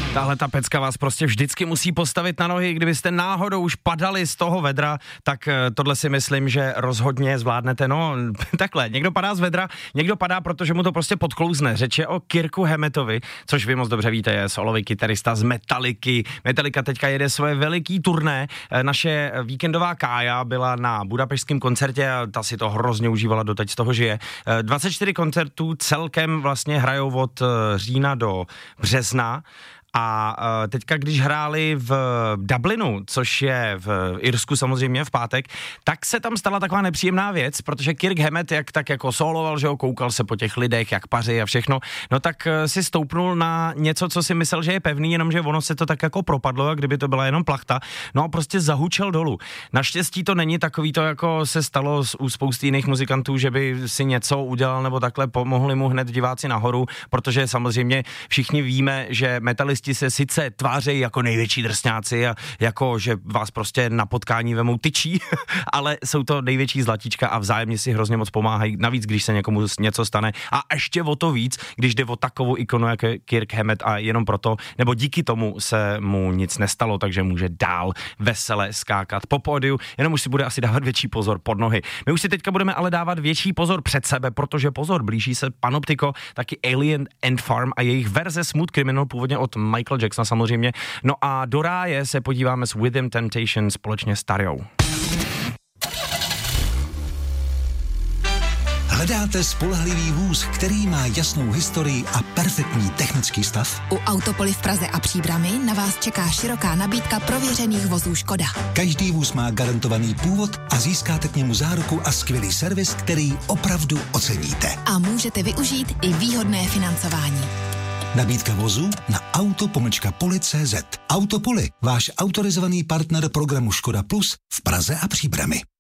Tahle ta pecka vás prostě vždycky musí postavit na nohy, kdybyste náhodou už padali z toho vedra, tak tohle si myslím, že rozhodně zvládnete. No takhle, někdo padá z vedra, někdo padá, protože mu to prostě podklouzne. Řeč je o Kirku Hammettovi, což vy moc dobře víte, je solový kytarista z Metalliky. Metallica teďka jede svoje veliký turné. Naše víkendová Kája byla na budapešském koncertě a ta si to hrozně užívala, doteď z toho žije. 24 koncertů celkem vlastně hrajou od října do března. A teďka, když hráli v Dublinu, což je v Irsku samozřejmě v pátek, tak se tam stala taková nepříjemná věc, protože Kirk Hammett jak tak jako soloval, že ho koukal se po těch lidech, jak paří a všechno, no tak si stoupnul na něco, co si myslel, že je pevný, jenomže ono se to tak jako propadlo, a kdyby to byla jenom plachta, no a prostě zahučel dolů. Naštěstí to není takový to, jako se stalo u spousty jiných muzikantů, že by si něco udělal nebo takhle, pomohli mu hned diváci nahoru, protože samozřejmě všichni víme, že metalisti se sice tvářejí jako největší drsňáci a jako, že vás prostě na potkání vemou tyčí, ale jsou to největší zlatíčka a vzájemně si hrozně moc pomáhají, navíc když se někomu něco stane a ještě o to víc, když jde o takovou ikonu jako Kirk Hammett a jenom proto, nebo díky tomu se mu nic nestalo, takže může dál vesele skákat po pódiu, jenom už si bude asi dávat větší pozor pod nohy. My už si teďka budeme ale dávat větší pozor před sebe, protože pozor, blíží se Panoptiko, taky Alien Ant Farm a jejich verze Smooth Criminal, původně od Michael Jacksona samozřejmě. No a do ráje se podíváme s Within Temptation společně s Tariou. Hledáte spolehlivý vůz, který má jasnou historii a perfektní technický stav? U Autopoly v Praze a Příbrami na vás čeká široká nabídka prověřených vozů Škoda. Každý vůz má garantovaný původ a získáte k němu záruku a skvělý servis, který opravdu oceníte. A můžete využít i výhodné financování. Nabídka vozu na auto-poli.cz. Autopoly, váš autorizovaný partner programu Škoda Plus v Praze a Příbrami.